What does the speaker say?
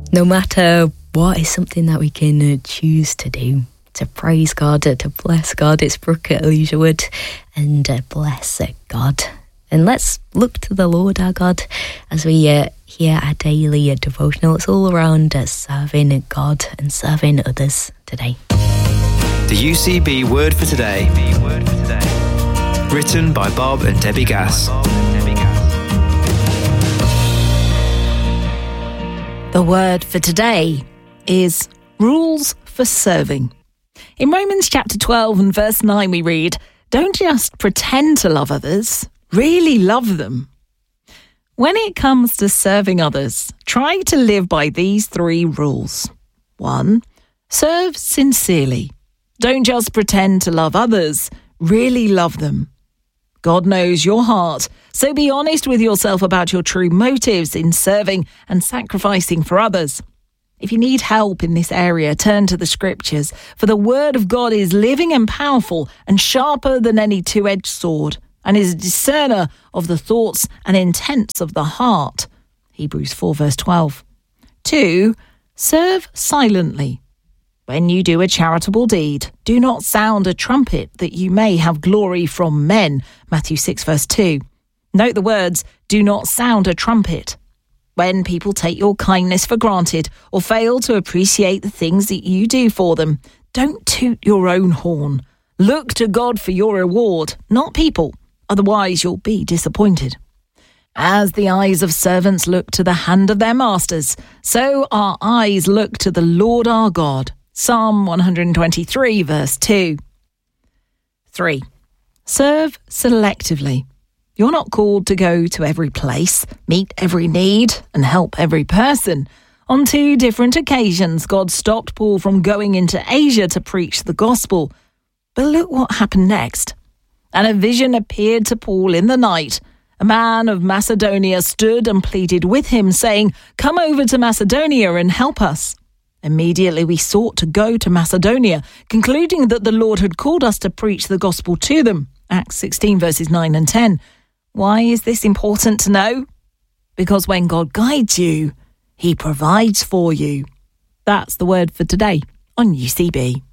No matter what is something that we can choose to do, to praise God, to bless God. It's Brooke at Leisurewood, and bless God. And let's look to the Lord our God as we hear our daily devotional. It's all around serving God and serving others today. The UCB Word for Today. Written by Bob and Debbie Gass. The word for today is rules for serving. In Romans chapter 12 and verse 9 we read, "Don't just pretend to love others, really love them." When it comes to serving others, try to live by these 3 rules. 1. Serve sincerely. Don't just pretend to love others, really love them. God knows your heart, so be honest with yourself about your true motives in serving and sacrificing for others. If you need help in this area, turn to the scriptures, for the word of God is living and powerful and sharper than any two-edged sword, and is a discerner of the thoughts and intents of the heart. Hebrews 4 verse 12. 2. Serve silently. When you do a charitable deed, do not sound a trumpet that you may have glory from men. Matthew 6 verse 2. Note the words, do not sound a trumpet. When people take your kindness for granted or fail to appreciate the things that you do for them, don't toot your own horn. Look to God for your reward, not people. Otherwise, you'll be disappointed. As the eyes of servants look to the hand of their masters, so our eyes look to the Lord our God. Psalm 123 verse 2. 3. Serve selectively. You're not called to go to every place, meet every need, and help every person. On 2 different occasions, God stopped Paul from going into Asia to preach the gospel. But look what happened next. And a vision appeared to Paul in the night. A man of Macedonia stood and pleaded with him, saying, "Come over to Macedonia and help us." Immediately we sought to go to Macedonia, concluding that the Lord had called us to preach the gospel to them. Acts 16 verses 9 and 10. Why is this important to know? Because when God guides you, he provides for you. That's the word for today on UCB.